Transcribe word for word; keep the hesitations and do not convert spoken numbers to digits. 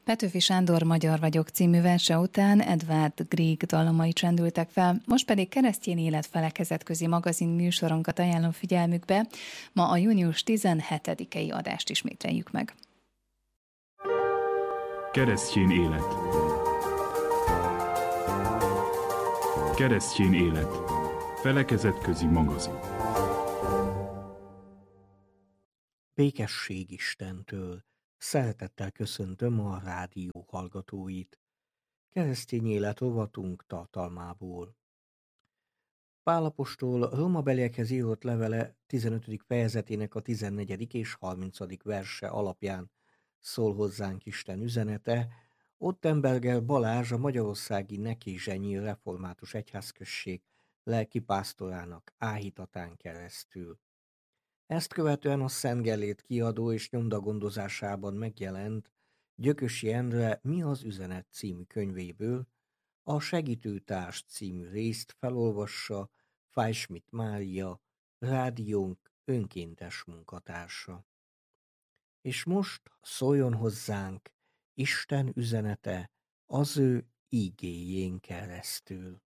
Petőfi Sándor Magyar vagyok című verse után Edvard Grieg dallamai csendültek fel, most pedig Keresztény Élet felekezetközi magazin műsorunkat ajánlom figyelmükbe. Ma a június tizenhetedikei adást ismételjük meg. Keresztény élet. Keresztény élet. Felekezetközi magazin. Békesség Istentől. Szeretettel köszöntöm a rádió hallgatóit. Keresztény élet rovatunk tartalmából. Pál apostol rómabeliekhez írott levele tizenötödik fejezetének a tizennegyedik és harmincadik verse alapján szól hozzánk Isten üzenete. Ottenberger Balázs, a magyarországi Nekézsenyi Református Egyházközség lelkipásztorának áhítatán keresztül. Ezt követően a Szent Gellért kiadó és nyomdagondozásában megjelent Gyökösi Endre Mi az üzenet című könyvéből a Segítőtárs című részt felolvassa Fájschmidt Mária, rádiónk önkéntes munkatársa. És most szóljon hozzánk Isten üzenete az ő ígéjén keresztül.